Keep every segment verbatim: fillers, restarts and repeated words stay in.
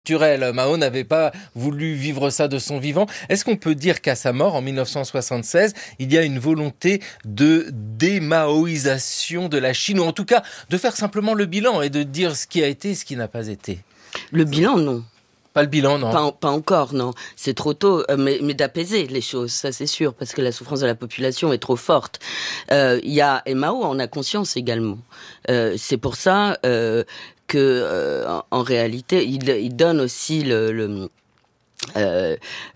Mao n'avait pas voulu vivre ça de son vivant. Est-ce qu'on peut dire qu'à sa mort, en dix-neuf cent soixante-seize, il y a une volonté de démaoïsation de la Chine, ou en tout cas de faire simplement le bilan et de dire ce qui a été et ce qui n'a pas été? Le bilan, non. Pas le bilan, non. Pas, pas encore, non. C'est trop tôt, euh, mais, mais d'apaiser les choses, ça c'est sûr, parce que la souffrance de la population est trop forte. Euh, il y a, et Mao en a conscience également. Euh, c'est pour ça euh, que, euh, en, en réalité, il, il donne aussi le... le Euh,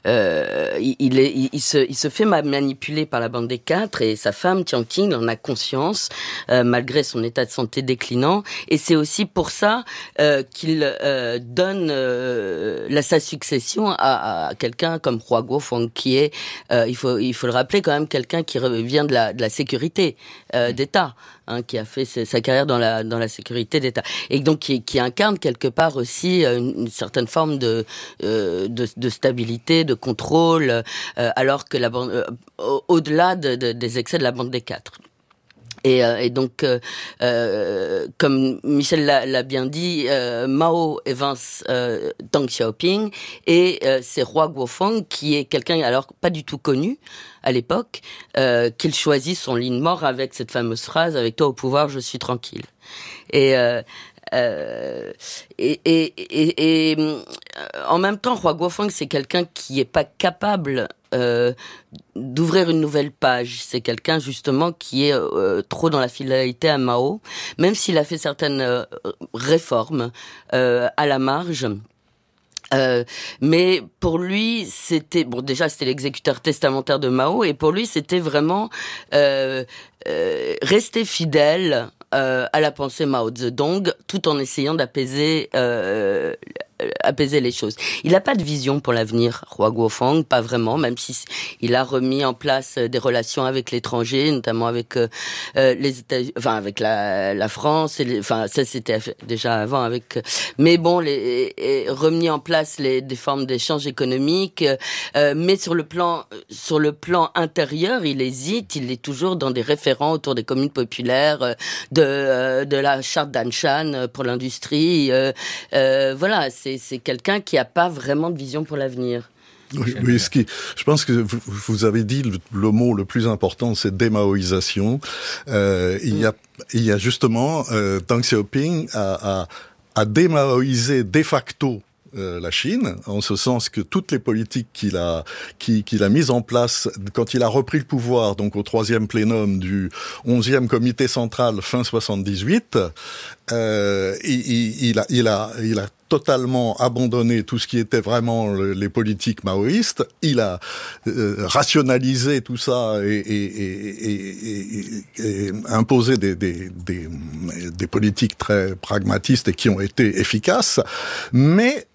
euh, il, il, est, il, il, se, il se fait manipuler par la bande des quatre et sa femme, Tian Qing, en a conscience, euh, malgré son état de santé déclinant. Et c'est aussi pour ça euh, qu'il euh, donne euh, la, sa succession à, à quelqu'un comme Hua Guofeng, qui est, euh, il, faut, il faut le rappeler, quand même quelqu'un qui vient de la, de la sécurité euh, d'État. Hein, qui a fait sa carrière dans la dans la sécurité d'État et donc qui, qui incarne quelque part aussi une, une certaine forme de, euh, de de stabilité, de contrôle, euh, alors que la bande, euh, au-delà de, de, des excès de la bande des quatre. Et, euh, et donc, euh, euh, comme Michel l'a, l'a bien dit, euh, Mao évince euh, Deng Xiaoping et euh, c'est Hua Guofeng qui est quelqu'un alors pas du tout connu à l'époque, euh, qu'il choisit son ligne mort avec cette fameuse phrase « Avec toi au pouvoir, je suis tranquille ». Et euh, Euh, et, et, et, et euh, en même temps, Hua Guofeng, c'est quelqu'un qui est pas capable euh, d'ouvrir une nouvelle page. C'est quelqu'un justement qui est euh, trop dans la fidélité à Mao, même s'il a fait certaines euh, réformes euh, à la marge. Euh, mais pour lui, c'était bon. Déjà, c'était l'exécuteur testamentaire de Mao, et pour lui, c'était vraiment euh, euh, rester fidèle euh, à la pensée Mao Zedong, tout en essayant d'apaiser euh, apaiser les choses. Il n'a pas de vision pour l'avenir, Hua Guofeng, pas vraiment, même si il a remis en place des relations avec l'étranger, notamment avec euh, les États, enfin avec la, la France, et les, enfin ça c'était déjà avant avec, mais bon, les, et remis en place les des formes d'échanges économiques, euh, mais sur le plan sur le plan intérieur, il hésite, il est toujours dans des référents autour des communes populaires, de euh, de la charte d'Anshan pour l'industrie, euh, euh, voilà. C'est, c'est quelqu'un qui n'a pas vraiment de vision pour l'avenir. Oui, oui, ce qui, je pense que vous, vous avez dit le, le mot le plus important, c'est démaoïsation. Euh, il y a, il y a justement euh, Deng Xiaoping a, a, a démaoïsé de facto Euh, la Chine, en ce sens que toutes les politiques qu'il a qu'il, qu'il a mises en place quand il a repris le pouvoir, donc au troisième plénum du onzième comité central fin soixante-dix-huit, euh, il, il, il a il a il a totalement abandonné tout ce qui était vraiment le, les politiques maoïstes. Il a euh, rationalisé tout ça et, et, et, et, et, et imposé des, des, des, des politiques très pragmatistes et qui ont été efficaces, mais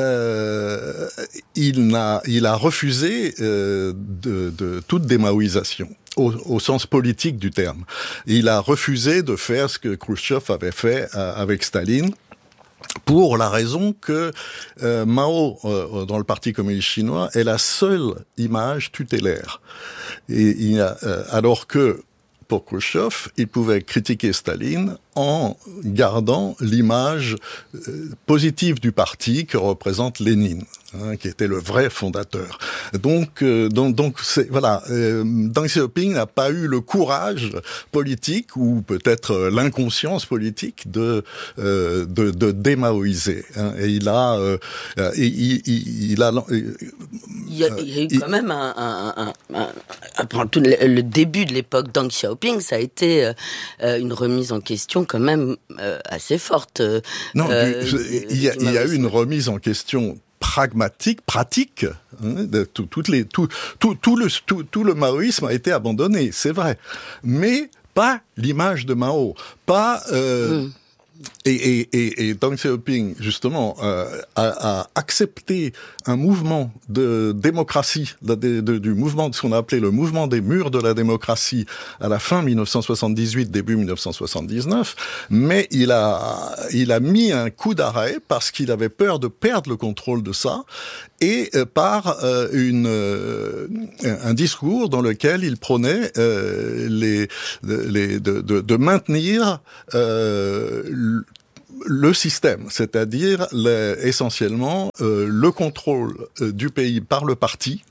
Euh, il n'a, il a refusé euh, de, de toute démaoïsation. Au, au sens politique du terme. Il a refusé de faire ce que Khrouchtchev avait fait euh, avec Staline, pour la raison que euh, Mao, euh, dans le Parti communiste chinois, est la seule image tutélaire. Et il y a, euh, alors que pour Khrouchtchev, il pouvait critiquer Staline en gardant l'image euh, positive du parti que représente Lénine, hein, qui était le vrai fondateur. Donc, euh, donc, donc, c'est voilà. Euh, Deng Xiaoping n'a pas eu le courage politique ou peut-être euh, l'inconscience politique de euh, de, de démaoïser. Hein, et il a, euh, il, il, il a. Euh, il, y a il y a eu il, quand même un, un, un, un, un tout le, le début de l'époque Deng Xiaoping, ça a été euh, une remise en question quand même euh, assez forte. Euh, non, euh, du, il, y a, il y a eu une remise en question pragmatique, pratique. Hein, de, tout, toutes les, tout, tout, tout, le, tout, tout le maoïsme a été abandonné, c'est vrai, mais pas l'image de Mao, pas. Euh, mm. Et, et, et, et Deng Xiaoping, justement, euh, a, a accepté un mouvement de démocratie, de, de, de, du mouvement de ce qu'on a appelé le mouvement des murs de la démocratie à la fin dix-neuf cent soixante-dix-huit, début dix-neuf cent soixante-dix-neuf, mais il a, il a mis un coup d'arrêt parce qu'il avait peur de perdre le contrôle de ça, et euh, par euh, une, euh, un discours dans lequel il prônait euh, les, les, de, de, de maintenir euh, le système, c'est-à-dire les, essentiellement euh, le contrôle euh, du pays par le parti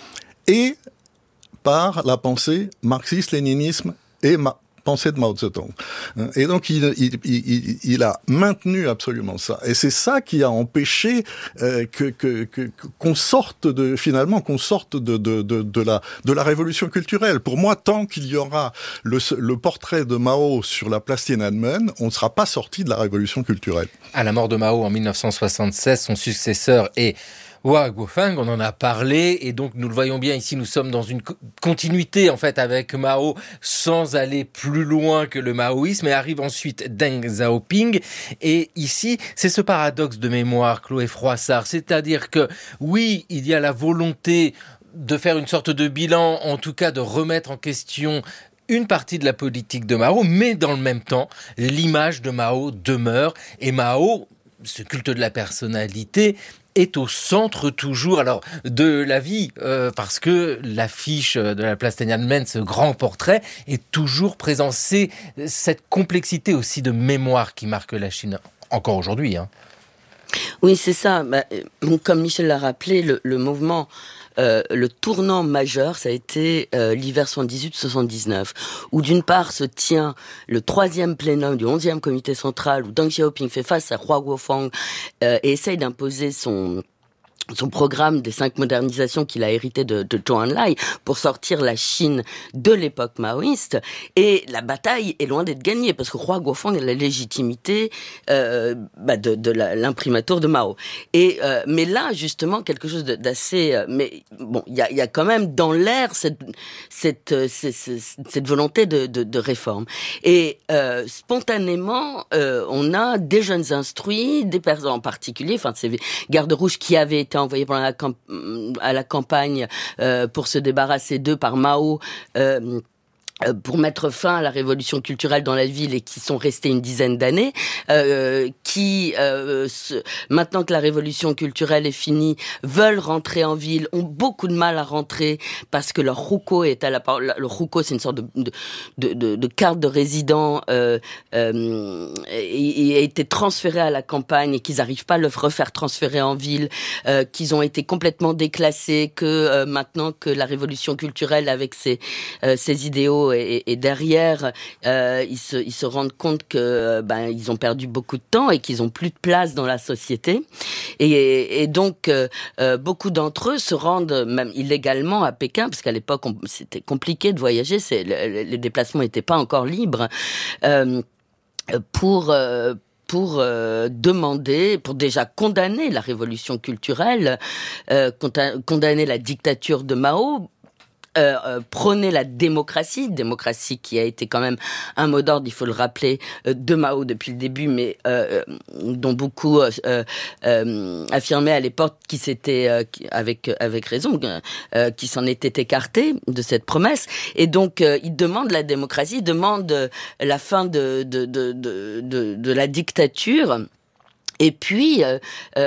et par la pensée marxiste-léninisme et ma- pensée de Mao Zedong. Et donc il, il, il, il a maintenu absolument ça. Et c'est ça qui a empêché euh, que, que, que qu'on sorte de finalement qu'on sorte de de de, de la de la révolution culturelle. Pour moi, tant qu'il y aura le, le portrait de Mao sur la place Tiananmen, on ne sera pas sorti de la révolution culturelle. À la mort de Mao en dix-neuf cent soixante-seize, son successeur est Hua Guofeng, on en a parlé, et donc nous le voyons bien ici, nous sommes dans une continuité en fait avec Mao, sans aller plus loin que le maoïsme, et arrive ensuite Deng Xiaoping, et ici c'est ce paradoxe de mémoire, Chloé Froissart, c'est-à-dire que oui, il y a la volonté de faire une sorte de bilan, en tout cas de remettre en question une partie de la politique de Mao, mais dans le même temps, l'image de Mao demeure, et Mao, ce culte de la personnalité, est au centre toujours alors de la vie, euh, parce que l'affiche de la place Tiananmen, ce grand portrait, est toujours présent. C'est cette complexité aussi de mémoire qui marque la Chine, encore aujourd'hui. Hein. Oui, c'est ça. Bah, comme Michel l'a rappelé, le, le mouvement... Euh, le tournant majeur, ça a été euh, l'hiver soixante-dix-huit soixante-dix-neuf, où d'une part se tient le troisième plénum du onzième comité central, où Deng Xiaoping fait face à Hua Guofeng euh, et essaye d'imposer son son programme des cinq modernisations qu'il a hérité de, de Zhou Enlai pour sortir la Chine de l'époque maoïste. Et la bataille est loin d'être gagnée, parce que Hua Guofeng a la légitimité euh, bah de, de la, l'imprimatur de Mao. Et euh, mais là, justement, quelque chose de, d'assez... Euh, mais bon, il y a, y a quand même dans l'air cette, cette, euh, cette, cette, cette volonté de, de, de réforme. Et euh, spontanément, euh, on a des jeunes instruits, des personnes en particulier, enfin, ces gardes rouges qui avaient été envoyé pendant la camp- à la campagne euh, pour se débarrasser d'eux par Mao, euh, pour mettre fin à la révolution culturelle dans la ville, et qui sont restés une dizaine d'années, euh, qui, euh, se, maintenant que la révolution culturelle est finie, veulent rentrer en ville, ont beaucoup de mal à rentrer parce que leur hukou est à la parole. Le hukou, c'est une sorte de, de, de, de, de carte de résident, euh, euh, et, et a été transféré à la campagne, et qu'ils n'arrivent pas à le refaire transférer en ville, euh, qu'ils ont été complètement déclassés, que euh, maintenant que la révolution culturelle avec ses, euh, ses idéaux Et, et derrière, euh, ils, se, ils se rendent compte que ben ils ont perdu beaucoup de temps et qu'ils ont plus de place dans la société. Et, et donc, euh, beaucoup d'entre eux se rendent même illégalement à Pékin, parce qu'à l'époque, on, c'était compliqué de voyager, c'est, le, les déplacements n'étaient pas encore libres, euh, pour... Euh, pour euh, demander, pour déjà condamner la révolution culturelle, euh, condamner la dictature de Mao, Euh, euh, prôner la démocratie, démocratie qui a été quand même un mot d'ordre, il faut le rappeler, euh, de Mao depuis le début, mais euh, dont beaucoup euh, euh, affirmaient à l'époque qui s'était, euh, avec avec raison, euh, qui s'en était écarté de cette promesse. Et donc, euh, il demande la démocratie, il demande la fin de de de de de, de la dictature. Et puis, euh,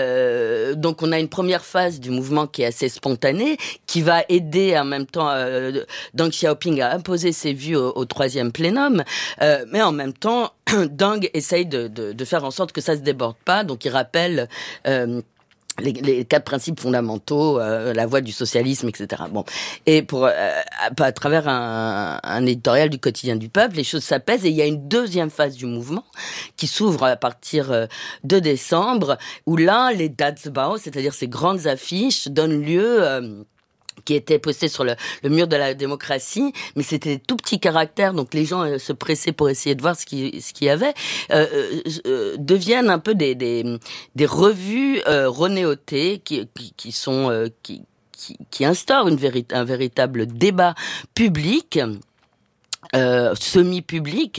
euh, donc on a une première phase du mouvement qui est assez spontanée, qui va aider en même temps euh, Deng Xiaoping à imposer ses vues au, au troisième plénum, euh, mais en même temps, Deng essaye de, de, de faire en sorte que ça se déborde pas, donc il rappelle... Euh, Les, les quatre principes fondamentaux, euh, la voie du socialisme, et cetera. Bon, et pour euh, à, à travers un, un éditorial du quotidien du peuple, les choses s'apaisent, et il y a une deuxième phase du mouvement qui s'ouvre à partir de décembre, où là, les Dazbao, c'est-à-dire ces grandes affiches, donnent lieu euh, qui étaient postés sur le, le mur de la démocratie, mais c'était des tout petits caractères, donc les gens euh, se pressaient pour essayer de voir ce qu'il ce qu'il y avait, euh, euh, deviennent un peu des des, des revues euh, renéotées qui, qui qui sont euh, qui, qui qui instaurent une véri- un véritable débat public. Euh, semi-public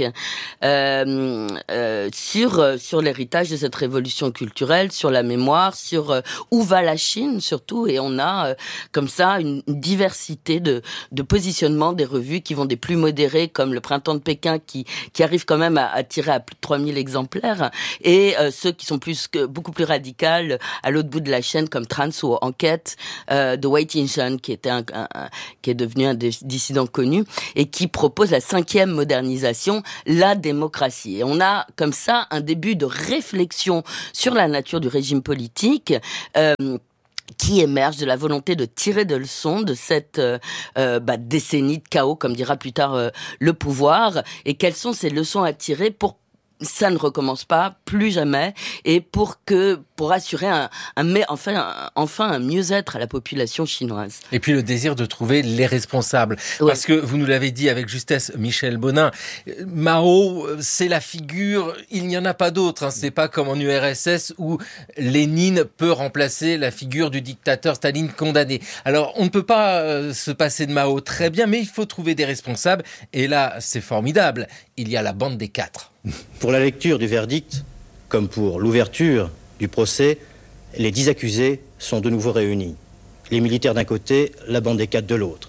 euh, euh, sur sur l'héritage de cette révolution culturelle, sur la mémoire, sur euh, où va la Chine surtout, et on a euh, comme ça une, une diversité de de positionnements des revues qui vont des plus modérées comme le Printemps de Pékin qui qui arrive quand même à, à tirer à plus de trois mille exemplaires, et euh, ceux qui sont plus que beaucoup plus radicales à l'autre bout de la chaîne comme Trans ou Enquête euh, de Wei Jingshan, qui était un, un, un qui est devenu un des dissidents connus et qui propose la cinquième modernisation, la démocratie. Et on a comme ça un début de réflexion sur la nature du régime politique, euh, qui émerge de la volonté de tirer des leçons de cette euh, euh, bah, décennie de chaos, comme dira plus tard euh, le pouvoir, et quelles sont ces leçons à tirer pour ça ne recommence pas, plus jamais, et pour que, pour assurer un, un mais enfin, un, enfin un mieux-être à la population chinoise. Et puis le désir de trouver les responsables. Ouais. Parce que vous nous l'avez dit avec justesse, Michel Bonin, Mao, c'est la figure, il n'y en a pas d'autre, hein. C'est pas comme en U R S S où Lénine peut remplacer la figure du dictateur Staline condamné. Alors, on ne peut pas euh, se passer de Mao très bien, mais il faut trouver des responsables. Et là, c'est formidable. Il y a la bande des quatre. Pour la lecture du verdict, comme pour l'ouverture du procès, les dix accusés sont de nouveau réunis. Les militaires d'un côté, la bande des quatre de l'autre.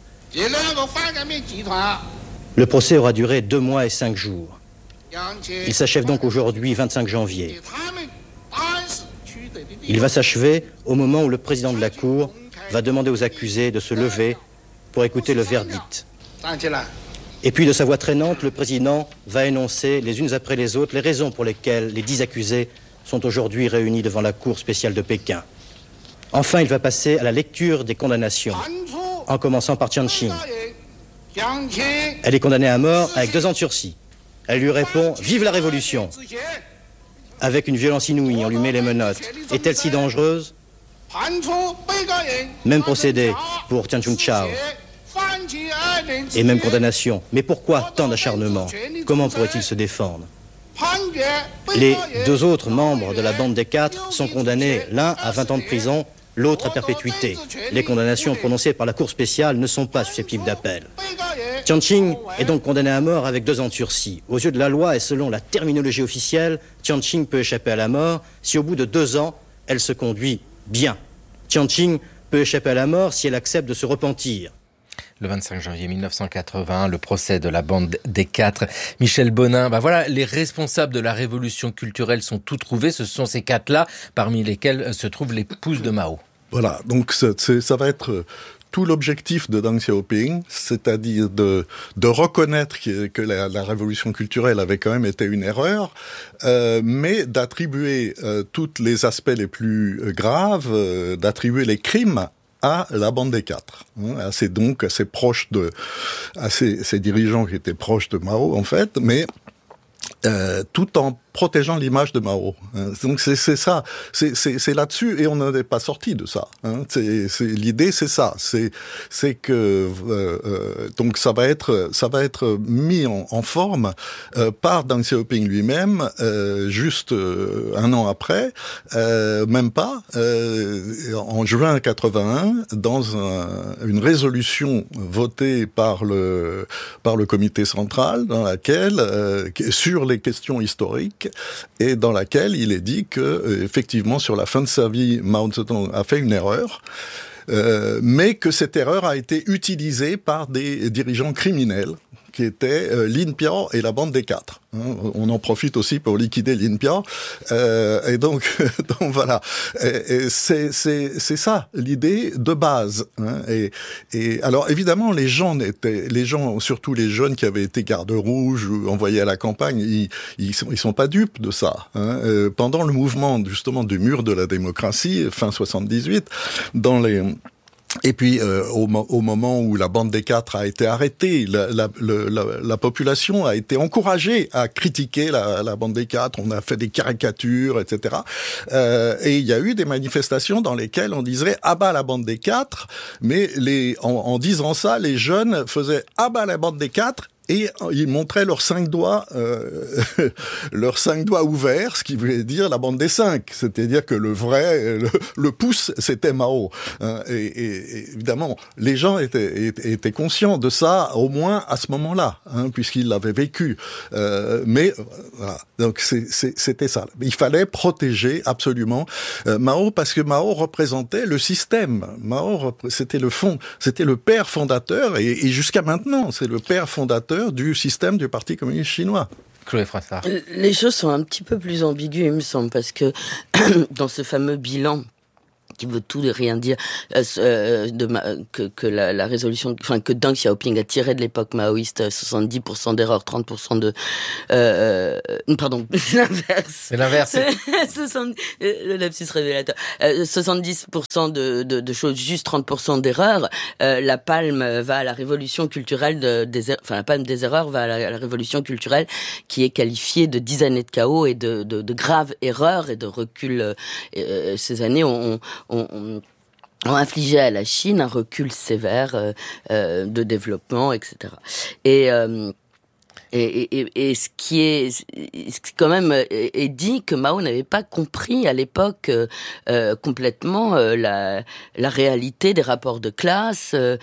Le procès aura duré deux mois et cinq jours. Il s'achève donc aujourd'hui, vingt-cinq janvier. Il va s'achever au moment où le président de la Cour va demander aux accusés de se lever pour écouter le verdict. Et puis, de sa voix traînante, le président va énoncer les unes après les autres les raisons pour lesquelles les dix accusés sont aujourd'hui réunis devant la Cour spéciale de Pékin. Enfin, il va passer à la lecture des condamnations, en commençant par Jiang Qing. Elle est condamnée à mort avec deux ans de sursis. Elle lui répond « Vive la Révolution !» Avec une violence inouïe, on lui met les menottes. Est-elle si dangereuse ? Même procédé pour Tian Chun-Chao. Et même condamnation. Mais pourquoi tant d'acharnement ? Comment pourrait-il se défendre ? Les deux autres membres de la bande des quatre sont condamnés, l'un à vingt ans de prison, l'autre à perpétuité. Les condamnations prononcées par la Cour spéciale ne sont pas susceptibles d'appel. Jiang Qing est donc condamné à mort avec deux ans de sursis. Aux yeux de la loi et selon la terminologie officielle, Jiang Qing peut échapper à la mort si au bout de deux ans, elle se conduit bien. Jiang Qing peut échapper à la mort si elle accepte de se repentir. Le vingt-cinq janvier mille neuf cent quatre-vingt-un, le procès de la bande des quatre. Michel Bonin, bah voilà, les responsables de la révolution culturelle sont tous trouvés. Ce sont ces quatre-là, parmi lesquels se trouve l'épouse de Mao. Voilà, donc c'est, c'est, ça va être tout l'objectif de Deng Xiaoping, c'est-à-dire de, de reconnaître que, que la, la révolution culturelle avait quand même été une erreur, euh, mais d'attribuer euh, tous les aspects les plus graves, euh, d'attribuer les crimes à la bande des quatre, hein, assez donc assez proche de, à ces, ces dirigeants qui étaient proches de Mao en fait, mais euh, tout en protégeant l'image de Mao. Hein. Donc c'est, c'est ça, c'est, c'est, c'est là-dessus et on n'en est pas sorti de ça. Hein. C'est, c'est, l'idée c'est ça, c'est, c'est que euh, euh, donc ça va être, ça va être mis en, en forme euh, par Deng Xiaoping lui-même euh, juste euh, un an après, euh, même pas, euh, en juin quatre-vingt-un, dans un, une résolution votée par le par le comité central, dans laquelle euh, sur les questions historiques. Et dans laquelle il est dit que, euh, effectivement, sur la fin de sa vie, Mao Zedong a fait une erreur, euh, mais que cette erreur a été utilisée par des dirigeants criminels, qui étaient euh, Lin Piao et la bande des quatre. Hein. On en profite aussi pour liquider Lin Piao. Euh, et donc, donc voilà. Et, et c'est, c'est, c'est ça l'idée de base. Hein. Et, et alors évidemment, les gens étaient, les gens, surtout les jeunes qui avaient été gardes rouges ou envoyés à la campagne, ils, ils sont, ils sont pas dupes de ça. Hein. Euh, pendant le mouvement justement du mur de la démocratie, fin soixante-dix-huit, dans les Et puis euh, au, au moment où la bande des quatre a été arrêtée, la, la, la, la population a été encouragée à critiquer la, la bande des quatre. On a fait des caricatures, et cetera. Euh, et il y a eu des manifestations dans lesquelles on disait ah bah la bande des quatre, mais les en, en disant ça, les jeunes faisaient ah bah la bande des quatre. Et ils montraient leurs cinq doigts, euh, leurs cinq doigts ouverts, ce qui voulait dire la bande des cinq. C'est-à-dire que le vrai, le, le pouce, c'était Mao. Et, et, et évidemment, les gens étaient, étaient, étaient conscients de ça, au moins à ce moment-là, hein, puisqu'ils l'avaient vécu. Euh, mais voilà, donc c'est, c'est, c'était ça. Il fallait protéger absolument euh, Mao, parce que Mao représentait le système. Mao, c'était le fond, c'était le père fondateur, et, et jusqu'à maintenant, c'est le père fondateur du système du Parti communiste chinois. Chloé Frassard. Les choses sont un petit peu plus ambiguës, il me semble, parce que dans ce fameux bilan qui veut tout et rien dire, euh, de ma, que, que la, la résolution, enfin que Deng Xiaoping a tiré de l'époque maoïste soixante-dix pour cent d'erreurs, trente pour cent de, euh, pardon, l'inverse. C'est l'inverse. soixante, le lapsus révélateur. Euh, soixante-dix pour cent de, de, de choses justes, trente pour cent d'erreurs. Euh, la palme va à la révolution culturelle de, des, enfin la palme des erreurs va à la, à la révolution culturelle qui est qualifiée de dix années de chaos et de, de, de graves erreurs et de recul. Euh, ces années ont On, on, ont infligé à la Chine un recul sévère euh, euh, de développement, et cetera. Et, euh, et, et, et ce qui est, ce qui quand même est dit que Mao n'avait pas compris à l'époque euh, complètement euh, la, la réalité des rapports de classe euh,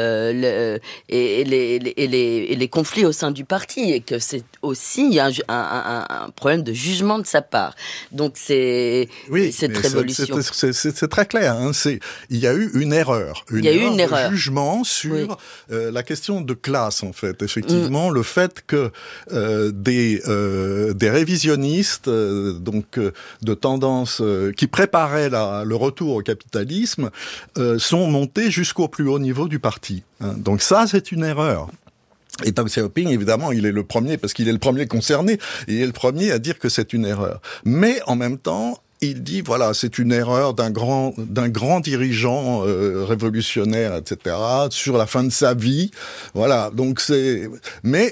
le, et, les, les, et, les, et les conflits au sein du parti, et que c'est aussi un, un, un, un problème de jugement de sa part. Donc c'est oui, cette révolution. C'est, c'est, c'est, c'est très clair. Hein. C'est, il y a eu une erreur, une il y a erreur eu une de erreur. jugement sur oui. euh, la question de classe, en fait. Effectivement, mm. le fait que euh, des euh, des révisionnistes, euh, donc euh, de tendance euh, qui préparaient la, le retour au capitalisme, euh, sont montés jusqu'au plus haut niveau du parti. Hein. Donc ça, c'est une erreur. Et Deng Xiaoping, évidemment, il est le premier, parce qu'il est le premier concerné, et il est le premier à dire que c'est une erreur. Mais en même temps, il dit, voilà, c'est une erreur d'un grand, d'un grand dirigeant euh, révolutionnaire, et cetera, sur la fin de sa vie. Voilà, donc c'est... Mais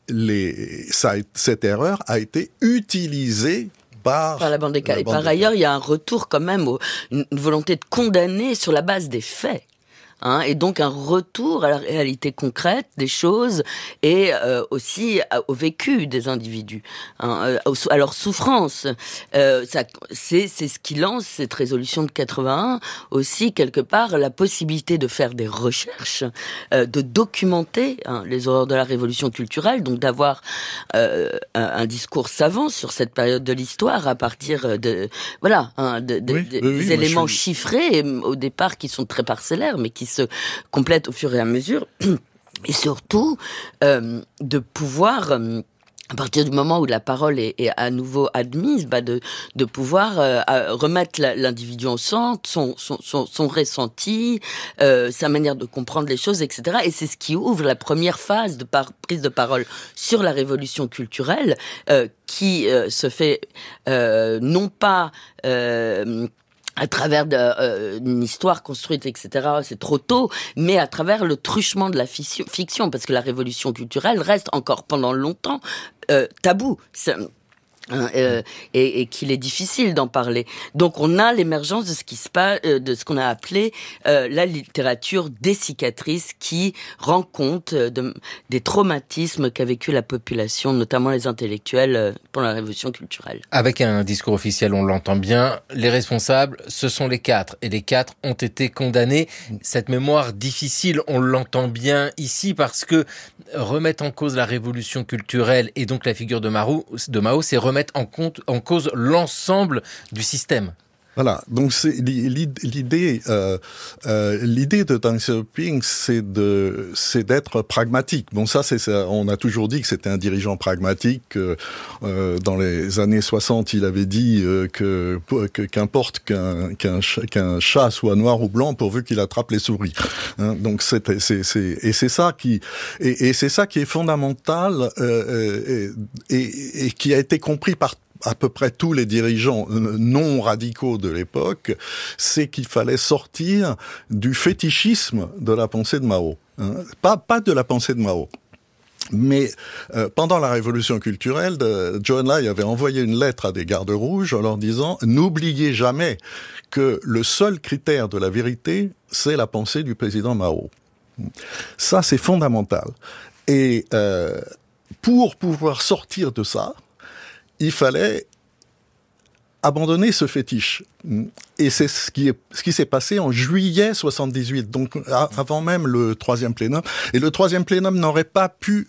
les, ça, cette erreur a été utilisée Par, par la bande des cas. Et par ailleurs, il y a un retour quand même, au, une, une volonté de condamner sur la base des faits. Hein, et donc un retour à la réalité concrète des choses et euh, aussi à, au vécu des individus, hein, à, à leur souffrance. Euh, ça, c'est, c'est ce qui lance cette résolution de quatre-vingt-un, aussi quelque part la possibilité de faire des recherches, euh, de documenter hein, les horreurs de la révolution culturelle, donc d'avoir euh, un, un discours savant sur cette période de l'histoire à partir de voilà hein, de, de, oui, de, oui, des oui, éléments je... chiffrés au départ qui sont très parcellaires mais qui se complètent au fur et à mesure, et surtout euh, de pouvoir, euh, à partir du moment où la parole est, est à nouveau admise, bah de, de pouvoir euh, remettre la, l'individu au centre, son, son, son, son ressenti, euh, sa manière de comprendre les choses, et cetera. Et c'est ce qui ouvre la première phase de par, prise de parole sur la révolution culturelle, euh, qui euh, se fait euh, non pas... Euh, à travers de, euh, une histoire construite, et cetera, c'est trop tôt, mais à travers le truchement de la fiction, fiction parce que la révolution culturelle reste encore pendant longtemps euh, tabou. C'est, Hein, euh, et, et qu'il est difficile d'en parler. Donc on a l'émergence de ce qui se passe, euh, de ce qu'on a appelé euh, la littérature des cicatrices, qui rend compte euh, de, des traumatismes qu'a vécu la population, notamment les intellectuels, euh, pendant la révolution culturelle. Avec un discours officiel, on l'entend bien, les responsables, ce sont les quatre, et les quatre ont été condamnés. Cette mémoire difficile, on l'entend bien ici, parce que remettre en cause la révolution culturelle et donc la figure de Mao, de Mao, c'est remettre mettre en, compte, en cause l'ensemble du système. Voilà, donc c'est l'idée, euh, euh, l'idée de Deng Xiaoping, c'est de, c'est d'être pragmatique. Bon, ça, c'est ça. On a toujours dit que c'était un dirigeant pragmatique. Euh, dans les années soixante, il avait dit euh, que, que qu'importe qu'un, qu'un, qu'un chat soit noir ou blanc pourvu qu'il attrape les souris. Hein, donc c'est, c'est, c'est, et c'est ça qui, et, et c'est ça qui est fondamental euh, et, et, et qui a été compris par à peu près tous les dirigeants non radicaux de l'époque, c'est qu'il fallait sortir du fétichisme de la pensée de Mao. Hein. Pas, pas de la pensée de Mao. Mais euh, pendant la révolution culturelle, de, Zhou Enlai avait envoyé une lettre à des gardes rouges en leur disant « N'oubliez jamais que le seul critère de la vérité, c'est la pensée du président Mao. » Ça, c'est fondamental. Et euh, pour pouvoir sortir de ça, il fallait abandonner ce fétiche. Et c'est ce qui, est, ce qui s'est passé en juillet soixante-dix-huit, donc avant même le troisième plénum. Et le troisième plénum n'aurait pas pu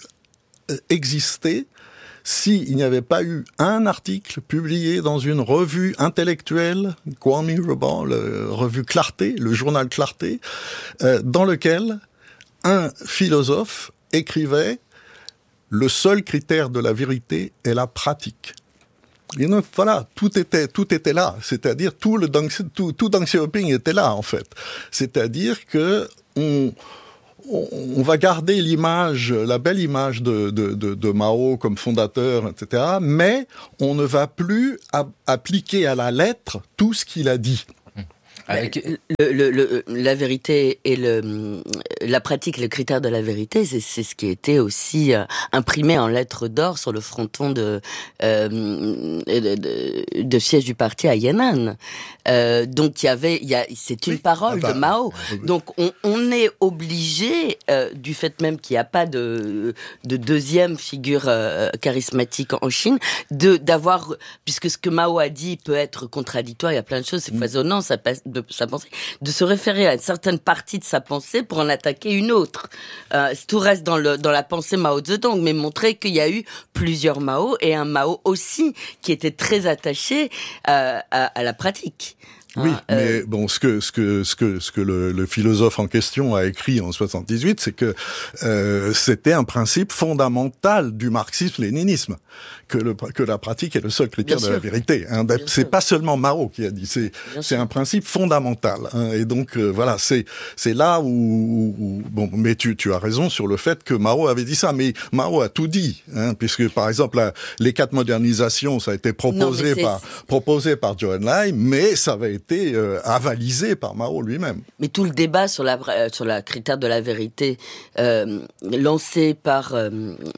exister s'il n'y avait pas eu un article publié dans une revue intellectuelle, Kwangming Rebao, la revue Clarté, le journal Clarté, euh, dans lequel un philosophe écrivait « Le seul critère de la vérité est la pratique ». Et donc, voilà, tout était, tout était là. C'est-à-dire, tout le Deng, tout, tout Deng Xiaoping était là, en fait. C'est-à-dire que on, on, on va garder l'image, la belle image de, de, de, de Mao comme fondateur, et cetera. Mais on ne va plus a, appliquer à la lettre tout ce qu'il a dit. Avec... Le, le, le, la vérité et le, la pratique, le critère de la vérité, c'est, c'est ce qui était aussi euh, imprimé en lettres d'or sur le fronton de, euh, de, de, de siège du parti à Yan'an. Euh, donc il y avait, il y a, c'est une oui. parole ah bah, de Mao. Donc on, on est obligé, euh, du fait même qu'il n'y a pas de, de deuxième figure euh, charismatique en Chine, de d'avoir, puisque ce que Mao a dit peut être contradictoire, il y a plein de choses, c'est mmh. foisonnant, ça passe de sa pensée, de se référer à une certaine partie de sa pensée pour en attaquer une autre. Euh, tout reste dans, le, dans la pensée Mao Zedong, mais montrer qu'il y a eu plusieurs Mao et un Mao aussi qui était très attaché euh, à, à la pratique. Oui, hein, mais euh... bon, ce que ce que ce que ce que le, le philosophe en question a écrit en soixante-dix-huit, c'est que euh, c'était un principe fondamental du marxisme-léninisme, que le que la pratique est le seul critère Bien de sûr. La vérité. Hein. C'est sûr. Pas seulement Mao qui a dit, c'est Bien c'est sûr. Un principe fondamental. Hein. Et donc euh, voilà, c'est c'est là où, où bon, mais tu tu as raison sur le fait que Mao avait dit ça, mais Mao a tout dit, hein, puisque par exemple la, les quatre modernisations, ça a été proposé non, par proposé par Zhou Enlai, mais ça avait été été euh, avalisé par Mao lui-même. Mais tout le débat sur la euh, sur la critère de la vérité euh, lancé par euh,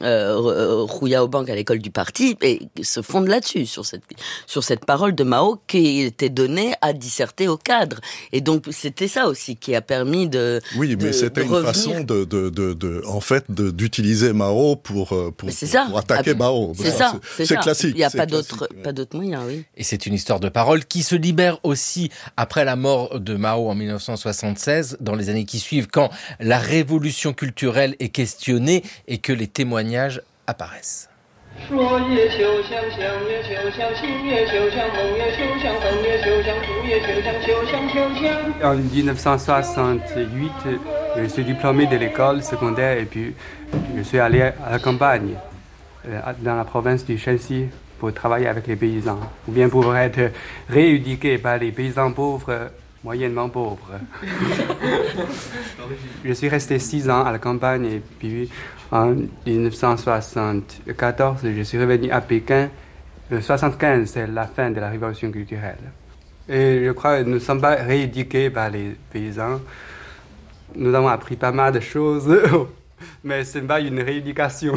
euh, Hu Yaobang à l'école du parti et se fonde là-dessus, sur cette sur cette parole de Mao qui était donnée à disserter au cadre. Et donc c'était ça aussi qui a permis de oui, mais de, c'était de une revenir. façon de, de de de en fait de, d'utiliser Mao pour pour, pour, pour attaquer ah, Mao. C'est ça, c'est, c'est ça. classique. Il n'y a c'est pas classique, d'autre ouais. pas d'autre moyen, oui. Et c'est une histoire de parole qui se libère aussi après la mort de Mao en dix-neuf cent soixante-seize, dans les années qui suivent, quand la révolution culturelle est questionnée et que les témoignages apparaissent. En dix-neuf cent soixante-huit, je suis diplômé de l'école secondaire et puis je suis allé à la campagne, dans la province du Shanxi, pour travailler avec les paysans, ou bien pour être rééduqué par les paysans pauvres, moyennement pauvres. Je suis resté six ans à la campagne et puis en dix-neuf cent soixante-quatorze, je suis revenu à Pékin. soixante-quinze, c'est la fin de la révolution culturelle. Et je crois que nous ne sommes pas rééduqués par les paysans. Nous avons appris pas mal de choses, mais ce n'est pas une rééducation.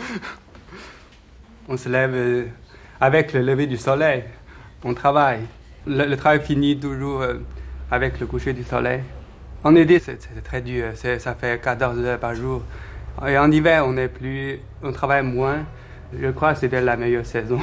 On se lève avec le lever du soleil, on travaille. Le, le travail finit toujours euh, avec le coucher du soleil. En été, c'est, c'est très dur, c'est, ça fait quatorze heures par jour. Et en hiver, on est plus, on travaille moins. Je crois que c'était la meilleure saison.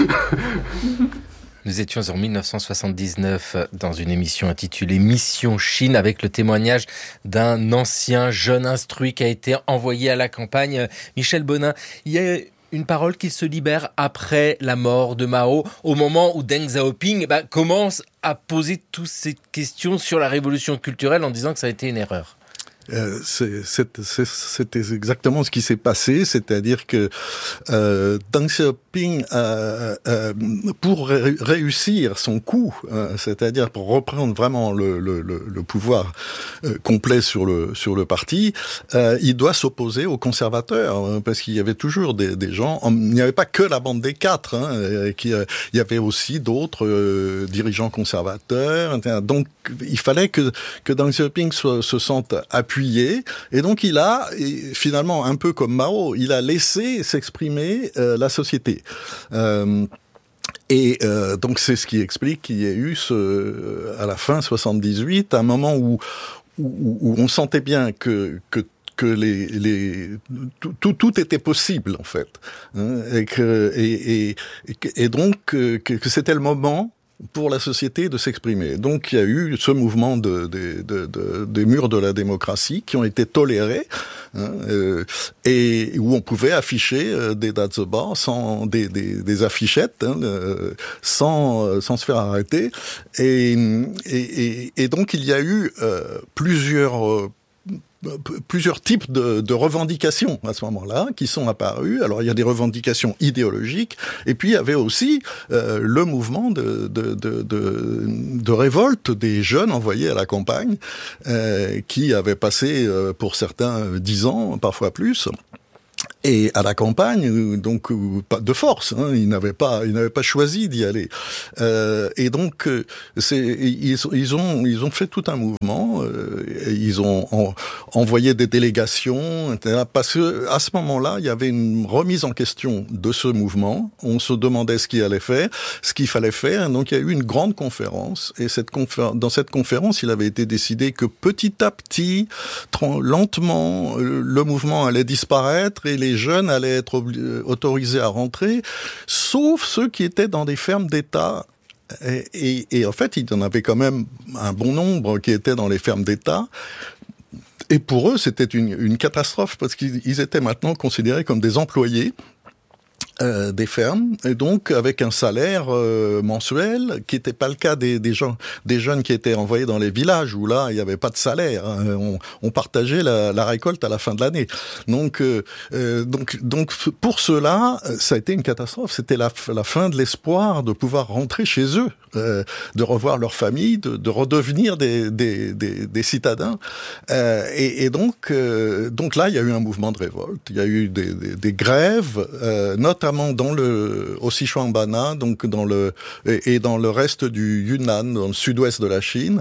Nous étions en dix-neuf cent soixante-dix-neuf dans une émission intitulée Mission Chine avec le témoignage d'un ancien jeune instruit qui a été envoyé à la campagne. Michel Bonin, il y a une parole qui se libère après la mort de Mao, au moment où Deng Xiaoping bah, commence à poser toutes ces questions sur la révolution culturelle en disant que ça a été une erreur. Euh, c'est, c'est, c'est, c'était exactement ce qui s'est passé, c'est-à-dire que euh, Deng Xiaoping, euh, euh, pour ré- réussir son coup, euh, c'est-à-dire pour reprendre vraiment le, le, le, le pouvoir euh, complet sur le sur le parti, euh, il doit s'opposer aux conservateurs, hein, parce qu'il y avait toujours des, des gens. Il n'y avait pas que la bande des quatre, hein, qui, euh, il y avait aussi d'autres euh, dirigeants conservateurs. Donc il fallait que que Deng Xiaoping se, se sente appuyé. Et donc il a, finalement, un peu comme Mao, il a laissé s'exprimer euh, la société. Euh, et euh, donc c'est ce qui explique qu'il y ait eu, ce, à la fin soixante-dix-huit, un moment où, où, où on sentait bien que, que que les, les tout, tout, tout était possible en fait, hein, et que et, et, et donc que, que c'était le moment pour la société de s'exprimer. Donc il y a eu ce mouvement de, de, de, de, des murs de la démocratie qui ont été tolérés, hein, euh, et où on pouvait afficher euh, des datsuba sans des, des, des affichettes, hein, euh, sans sans se faire arrêter. Et et, et, et donc il y a eu euh, plusieurs euh, plusieurs types de, de revendications à ce moment-là qui sont apparues. Alors il y a des revendications idéologiques, et puis il y avait aussi euh, le mouvement de, de, de, de, de révolte des jeunes envoyés à la campagne, euh, qui avaient passé euh, pour certains dix ans, parfois plus. Et à la campagne, donc pas de force, hein, ils n'avaient pas, ils n'avaient pas choisi d'y aller. Euh, et donc, c'est, ils, ils ont, ils ont fait tout un mouvement. Euh, ils ont en, envoyé des délégations, et cetera. Parce que à ce moment-là, il y avait une remise en question de ce mouvement. On se demandait ce qu'il allait faire, ce qu'il fallait faire. Donc, il y a eu une grande conférence. Et cette conférence, dans cette conférence, il avait été décidé que petit à petit, lentement, le mouvement allait disparaître et les jeunes allaient être autorisés à rentrer, sauf ceux qui étaient dans des fermes d'État. Et, et, et en fait, il y en avait quand même un bon nombre qui étaient dans les fermes d'État. Et pour eux, c'était une, une catastrophe parce qu'ils étaient maintenant considérés comme des employés Euh, des fermes, et donc avec un salaire euh, mensuel qui n'était pas le cas des, des gens, des jeunes qui étaient envoyés dans les villages où là il n'y avait pas de salaire. Hein. On, on partageait la, la récolte à la fin de l'année. Donc, euh, donc, donc pour ceux-là, ça a été une catastrophe. C'était la, la fin de l'espoir de pouvoir rentrer chez eux, euh, de revoir leur famille, de, de redevenir des, des, des, des citadins. Euh, et, et donc, euh, donc là, il y a eu un mouvement de révolte. Il y a eu des, des, des grèves, euh, notamment dans le au Sichuan-Bana, donc dans le et, et dans le reste du Yunnan, dans le sud-ouest de la Chine,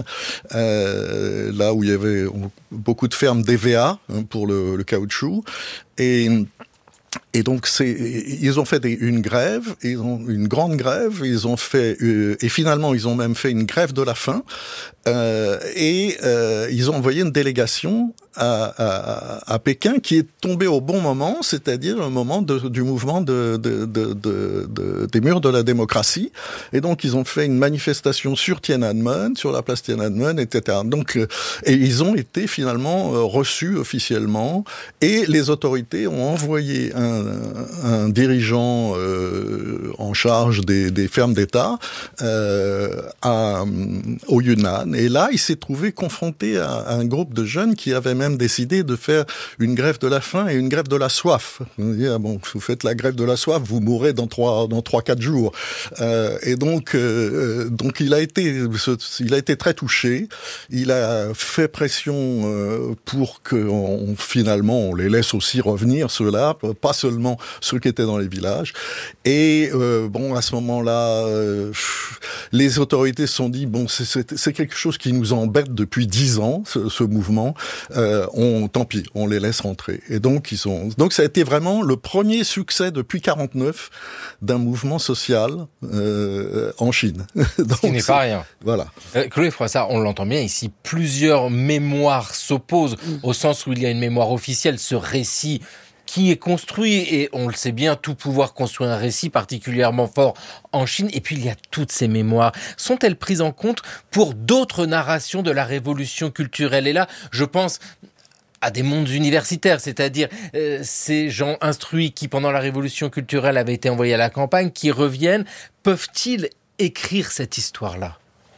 euh, là où il y avait beaucoup de fermes d'E V A hein, pour le, le caoutchouc, et Et donc, c'est, ils ont fait des, une grève, ils ont une grande grève, ils ont fait, euh, et finalement, ils ont même fait une grève de la faim, euh, et euh, ils ont envoyé une délégation à, à, à Pékin qui est tombée au bon moment, c'est-à-dire au moment de, du mouvement de, de, de, de, de, des murs de la démocratie. Et donc, ils ont fait une manifestation sur Tiananmen, sur la place Tiananmen, et cetera. Donc, euh, et ils ont été finalement euh, reçus officiellement, et les autorités ont envoyé un, un dirigeant euh, en charge des, des fermes d'État euh, à, au Yunnan. Et là, il s'est trouvé confronté à, à un groupe de jeunes qui avaient même décidé de faire une grève de la faim et une grève de la soif. On dit, ah bon, vous faites la grève de la soif, vous mourrez dans trois, dans trois, quatre jours. Euh, et donc, euh, donc il a été, il a été très touché. Il a fait pression euh, pour que on, finalement on les laisse aussi revenir, ceux-là, pas seulement ceux qui étaient dans les villages. Et euh, bon, à ce moment-là, euh, les autorités se sont dit, bon, c'est, c'est, c'est quelque chose qui nous embête depuis dix ans, ce, ce mouvement. Euh, on, tant pis, on les laisse rentrer. Et donc, ils sont. Donc, ça a été vraiment le premier succès depuis quarante-neuf d'un mouvement social euh, en Chine. Donc, ce qui n'est pas rien. Voilà. Euh, Chloé Froissart, on l'entend bien ici, plusieurs mémoires s'opposent mmh. au sens où il y a une mémoire officielle, ce récit qui est construit, et on le sait bien, tout pouvoir construire un récit particulièrement fort en Chine, et puis il y a toutes ces mémoires. Sont-elles prises en compte pour d'autres narrations de la révolution culturelle? Et là, je pense à des mondes universitaires, c'est-à-dire euh, ces gens instruits qui, pendant la révolution culturelle, avaient été envoyés à la campagne, qui reviennent, peuvent-ils écrire cette histoire-là?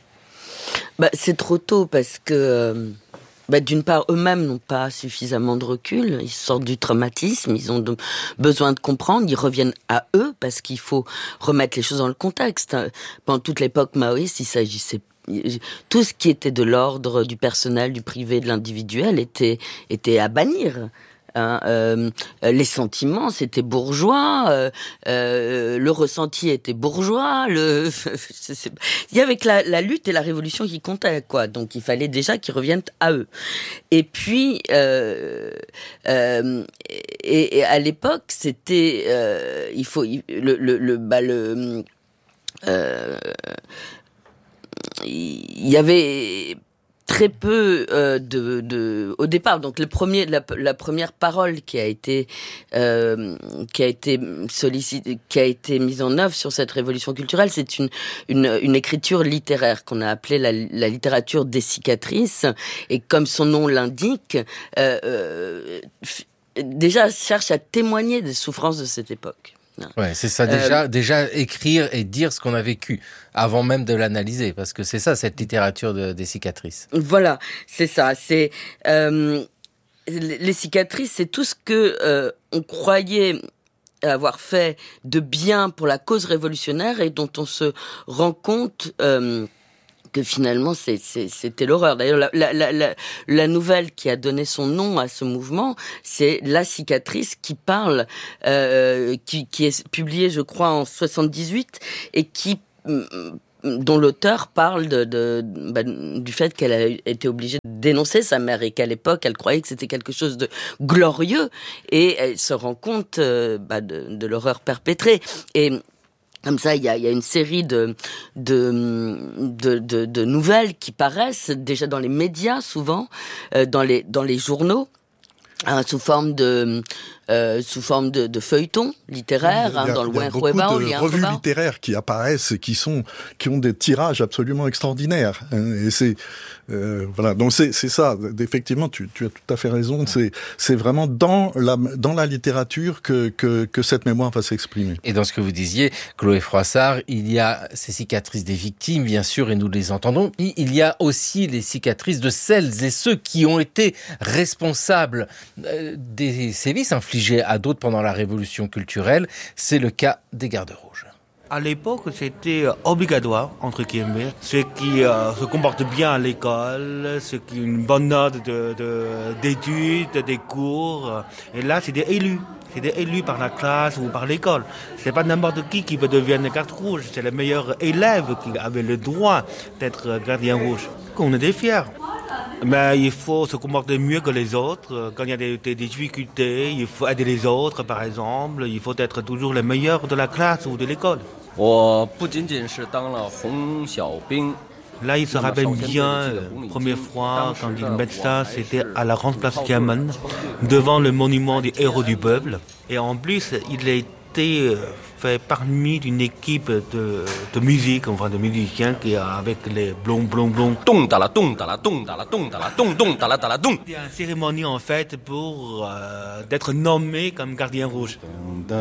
Bah, c'est trop tôt, parce que... Euh... Bah, d'une part, eux-mêmes n'ont pas suffisamment de recul, ils sortent du traumatisme, ils ont de, besoin de comprendre, ils reviennent à eux, parce qu'il faut remettre les choses dans le contexte. Pendant toute l'époque maoïste, il s'agissait tout ce qui était de l'ordre du personnel, du privé, de l'individuel était, était à bannir. Hein, euh, les sentiments, c'était bourgeois, euh, euh, le ressenti était bourgeois, le... il y avait que la, la lutte et la révolution qui comptaient, quoi. Donc il fallait déjà qu'ils reviennent à eux. Et puis, euh, euh, et, et à l'époque, c'était, euh, il faut, le, le, le, bah, le, euh, il y avait très peu euh, de, de au départ. Donc le premier, la, la première parole qui a été euh, qui a été sollicitée, qui a été mise en œuvre sur cette révolution culturelle, c'est une une, une écriture littéraire qu'on a appelée la, la littérature des cicatrices. Et comme son nom l'indique, euh, euh, déjà cherche à témoigner des souffrances de cette époque. Ouais, c'est ça, déjà, euh, déjà écrire et dire ce qu'on a vécu avant même de l'analyser, parce que c'est ça, cette littérature de, des cicatrices. Voilà, c'est ça, c'est, euh, les cicatrices, c'est tout ce que euh, on croyait avoir fait de bien pour la cause révolutionnaire et dont on se rend compte euh, que finalement c'est, c'est, c'était l'horreur. D'ailleurs, la, la, la, la, la nouvelle qui a donné son nom à ce mouvement, c'est La cicatrice, qui parle, euh, qui, qui est publiée, je crois, en soixante-dix-huit et qui dont l'auteur parle de, de, bah, du fait qu'elle a été obligée de dénoncer sa mère et qu'à l'époque, elle croyait que c'était quelque chose de glorieux et elle se rend compte euh, bah, de, de l'horreur perpétrée. Et comme ça, il y a, il y a une série de, de, de, de, de nouvelles qui paraissent déjà dans les médias, souvent, euh, dans les, dans les journaux, hein, sous forme de... Euh, sous forme de, de feuilletons littéraires, hein, dans le Wen Huebao. Il y a beaucoup de revues littéraires qui apparaissent et qui sont, qui ont des tirages absolument extraordinaires. Hein, et c'est, euh, voilà. Donc c'est, c'est ça. Effectivement, tu, tu as tout à fait raison. C'est, c'est vraiment dans la, dans la littérature que, que, que cette mémoire va s'exprimer. Et dans ce que vous disiez, Chloé Froissart, il y a ces cicatrices des victimes, bien sûr, et nous les entendons. Il y a aussi les cicatrices de celles et ceux qui ont été responsables des sévices infligés à d'autres pendant la révolution culturelle. C'est le cas des gardes rouges. À l'époque, c'était obligatoire, entre guillemets. Ceux qui euh, se comportent bien à l'école, ceux qui ont une bonne note de, de, d'études, des cours. Et là, c'est des élus. C'est des élus par la classe ou par l'école. C'est pas n'importe qui qui peut devenir garde rouge. C'est les meilleurs élèves qui avaient le droit d'être gardien rouge. On était fiers. Mais il faut se comporter mieux que les autres. Quand il y a des, des, des difficultés, il faut aider les autres, par exemple. Il faut être toujours le meilleur de la classe ou de l'école. Là, il se rappelle bien, la première fois, quand il met ça, c'était à la grande place Tiananmen, devant le monument des héros du peuple. Et en plus, il a été fait parmi une équipe de, de musique, enfin de musiciens, qui avec les blonds, blonds, blonds. Il y a une cérémonie, en fait, pour euh, d'être nommé comme gardien rouge.